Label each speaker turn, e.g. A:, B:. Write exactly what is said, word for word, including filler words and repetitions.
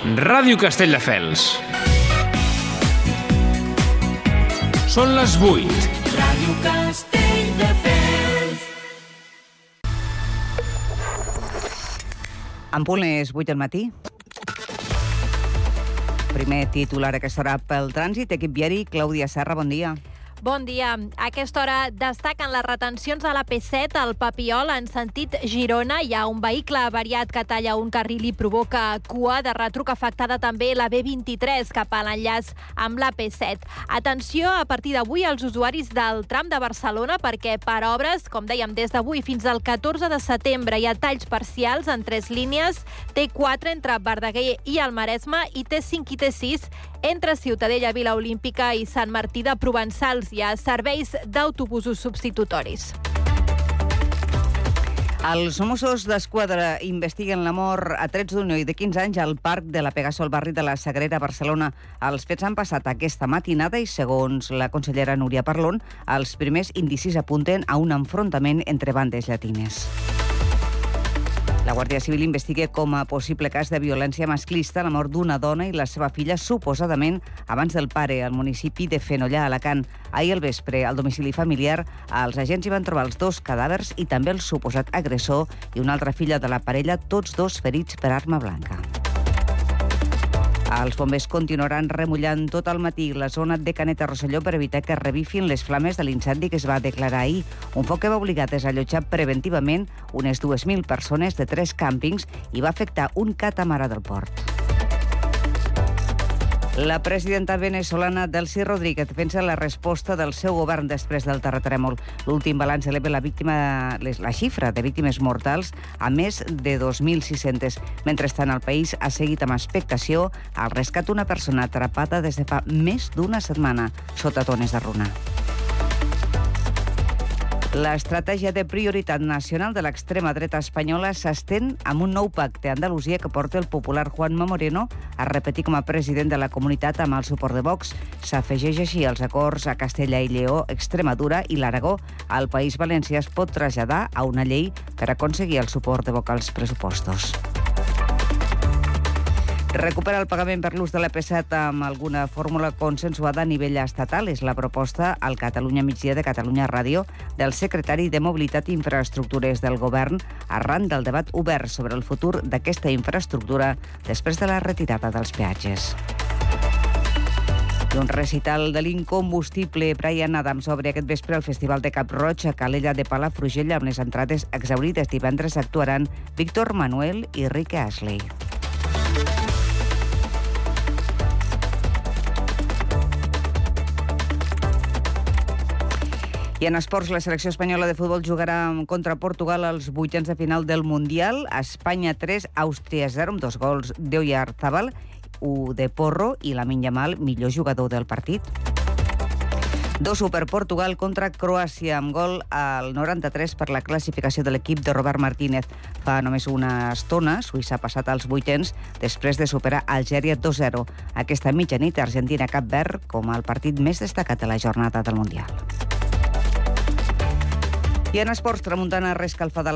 A: Ràdio Castelldefels. Són les vuit.
B: Ràdio Castelldefels.
C: En punt és vuit del matí. Primer titular a aquesta hora pel trànsit. Equip viari, Clàudia Serra, bon dia.
D: Bon dia. A aquesta hora destaquen les retencions a la P set al Papiol en sentit Girona. Hi ha un vehicle avariat que talla un carril i provoca cua. De retruc afectada també la B vint-i-tres cap a l'enllaç amb la P set. Atenció a partir d'avui als usuaris del tram de Barcelona perquè per obres, com dèiem, des d'avui fins al catorze de setembre hi ha talls parcials en tres línies, T quatre entre Verdaguer i el Maresme i T cinc i T sis entre Ciutadella, Vila Olímpica i Sant Martí de Provençals. Hi ha serveis d'autobusos substitutoris.
C: Els Mossos d'Esquadra investiguen la mort a trets d'un noi de quinze anys al parc de la Pegaso al barri de la Sagrera, Barcelona. Els fets han passat aquesta matinada i, segons la consellera Núria Parlon, els primers indicis apunten a un enfrontament entre bandes llatines. La Guàrdia Civil investiga com a possible cas de violència masclista la mort d'una dona i la seva filla, suposadament abans del pare, al municipi de Fenollà, Alacant. Ahir al vespre, al domicili familiar, els agents hi van trobar els dos cadàvers i també el suposat agressor i una altra filla de la parella, tots dos ferits per arma blanca. Els bombers continuaran remullant tot el matí la zona de Canet de Rosselló per evitar que revifin les flames de l'incendi que es va declarar ahir. Un foc que va obligar a desallotjar preventivament unes dues mil persones de tres càmpings i va afectar un catamarà del port. La presidenta venezolana Delcy Rodríguez defensa la resposta del seu govern després del terratrèmol. L'últim balanç eleva la, víctima, la xifra de víctimes mortals a més de dos mil sis-centes. Mentrestant, el país ha seguit amb expectació el rescat d'una persona atrapada des de fa més d'una setmana sota tones de runa. L'estratègia de prioritat nacional de l'extrema dreta espanyola s'estén amb un nou pacte a Andalusia que porta el popular Juanma Moreno a repetir com a president de la comunitat amb el suport de Vox. S'afegeix així als acords a Castella i Lleó, Extremadura i l'Aragó. El País Valencià es pot traslladar a una llei per aconseguir el suport de Vox als pressupostos. Recuperar el pagament per l'ús de l'A P set amb alguna fórmula consensuada a nivell estatal és la proposta al Catalunya Migdia de Catalunya Ràdio del secretari de Mobilitat i Infraestructures del govern arran del debat obert sobre el futur d'aquesta infraestructura després de la retirada dels peatges. I un recital de l'incombustible Bryan Adams obre aquest vespre al Festival de Cap-roig a Calella de Palafrugell amb les entrades exhaurides. Divendres actuaran Víctor Manuel i Rick Astley. I en esports, la selecció espanyola de futbol jugarà contra Portugal als vuitens de final del Mundial. Espanya tres, Àustria zero, amb dos gols d'Oyarzabal, un de Porro i Lamine Yamal, millor jugador del partit. dos u per Portugal contra Croàcia, amb gol al noranta-tres per la classificació de l'equip de Robert Martínez. Fa només una estona, Suïssa ha passat als vuitens després de superar Algèria dos zero. Aquesta mitjanit, Argentina-Cap Verd com el partit més destacat de la jornada del Mundial. I en esports, tramuntana rescalfada